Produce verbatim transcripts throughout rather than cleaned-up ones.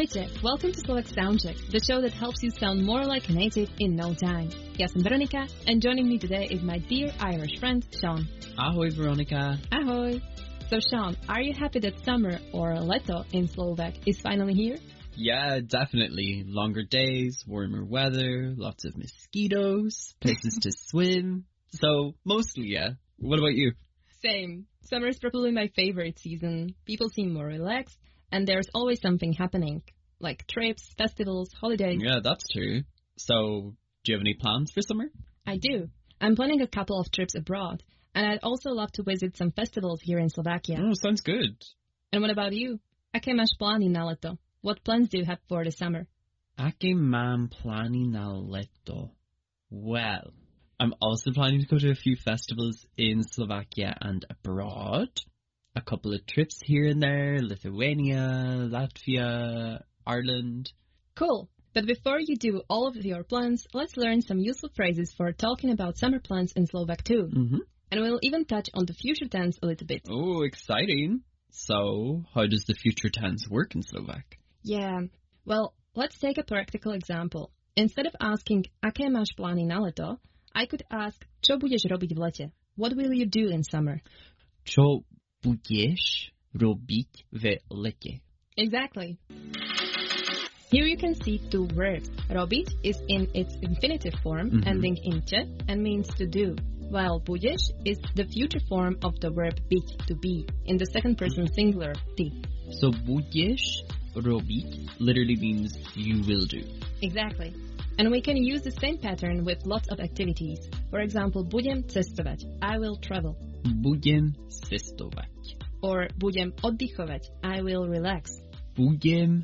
Ahojte, welcome to Slovak Soundcheck, the show that helps you sound more like a native in no time. Ja som Veronika, and joining me today is my dear Irish friend, Sean. Ahoj, Veronika. Ahoj. So Sean, are you happy that summer, or leto in Slovak, is finally here? Yeah, definitely. Longer days, warmer weather, lots of mosquitoes, places to swim. So, mostly, yeah. What about you? Same. Summer is probably my favorite season. People seem more relaxed, and there's always something happening, like trips, festivals, holidays. Yeah, that's true. So, do you have any plans for summer? I do. I'm planning a couple of trips abroad, and I'd also love to visit some festivals here in Slovakia. Oh, sounds good. And what about you? Aké máš plány na leto? What plans do you have for the summer? Aké mám plány na leto? Well, I'm also planning to go to a few festivals in Slovakia and abroad. A couple of trips here and there, Lithuania, Latvia, Ireland. Cool. But before you do all of your plans, let's learn some useful phrases for talking about summer plans in Slovak too. Mm-hmm. And we'll even touch on the future tense a little bit. Oh, exciting. So, how does the future tense work in Slovak? Yeah. Well, let's take a practical example. Instead of asking, aké máš plány na leto, I could ask, čo budeš robiť v lete? What will you do in summer? Čo budeš robiť v lete? Exactly. Here you can see two verbs. Robiť is in its infinitive form, Mm-hmm. ending in če, and means to do, while budeš is the future form of the verb byť, to be, in the second person singular, ty. So, budeš robiť literally means you will do. Exactly. And we can use the same pattern with lots of activities. For example, budem cestovať, I will travel. Budem cestovať. Or budem oddychovať, I will relax. Budem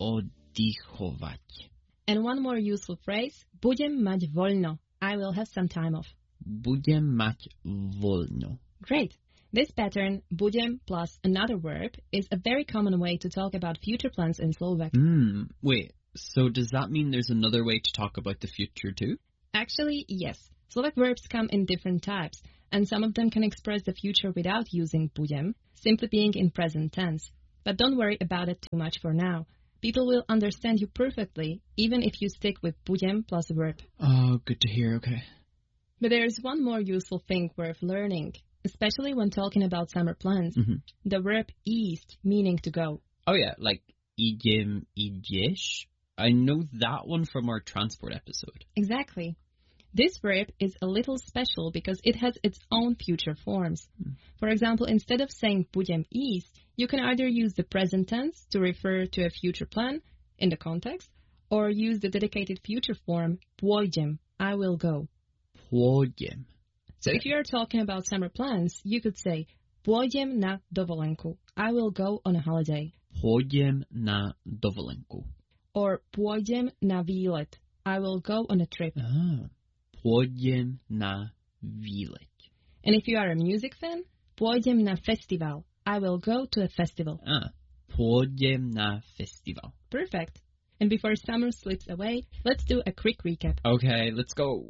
oddychovať. And one more useful phrase, budem mať voľno, I will have some time off. Budem mať voľno. Great. This pattern, budem plus another verb, is a very common way to talk about future plans in Slovak. Hmm, wait, so does that mean there's another way to talk about the future too? Actually, yes. Slovak verbs come in different types, and some of them can express the future without using budem, simply being in present tense. But don't worry about it too much for now. People will understand you perfectly, even if you stick with budem plus a verb. Oh, good to hear, okay. But there's one more useful thing worth learning, especially when talking about summer plans. Mm-hmm. The verb ísť, meaning to go. Oh yeah, like idem, ideš. I know that one from our transport episode. Exactly. This verb is a little special because it has its own future forms. Mm. For example, instead of saying budem ísť, you can either use the present tense to refer to a future plan in the context, or use the dedicated future form pôjdem, I will go. Pôjdem. So if you are talking about summer plans, you could say pôjdem na dovolenku, I will go on a holiday. Pôjdem na dovolenku. Or pôjdem na výlet, I will go on a trip. Ah, pôjdem na výlet. And if you are a music fan, pôjdem na festival, I will go to a festival. Ah, pôjdem na festival. Perfect. And before summer slips away, let's do a quick recap. Okay, let's go.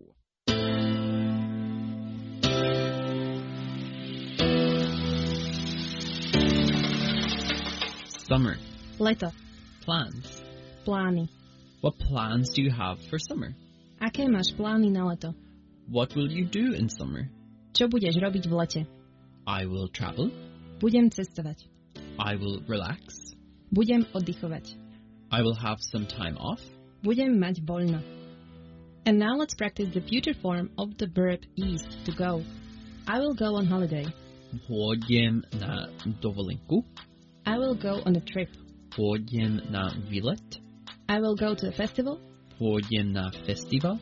Summer. Leto. Plans. Plány. What plans do you have for summer? Aké máš plány na leto? What will you do in summer? Čo budeš robiť v lete? I will travel. Budem cestovať. I will relax. Budem oddychovať. I will have some time off. Budem mať voľno. And now let's practice the future form of the verb ísť, to go. I will go on holiday. Pôjdem na dovolenku. I will go on a trip. Pôjdem na výlet. I will go to a festival. Pôjdem na festival.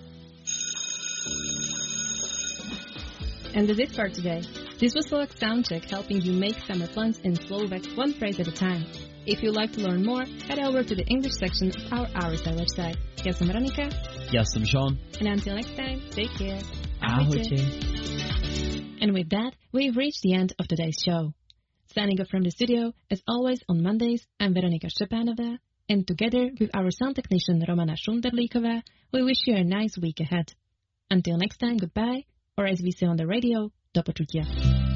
And that's it for today. This was Slovak Soundcheck, helping you make summer plans in Slovak one phrase at a time. If you'd like to learn more, head over to the English section of our R S I website. Ja som Veronika. Ja som Sean. And until next time, take care. Ahojte. And with that, we've reached the end of today's show. Signing off from the studio, as always on Mondays, I'm Veronika Szczepanova, and together with our sound technician Romana Šunderlíková, we wish you a nice week ahead. Until next time, goodbye, or as we say on the radio, do počutia.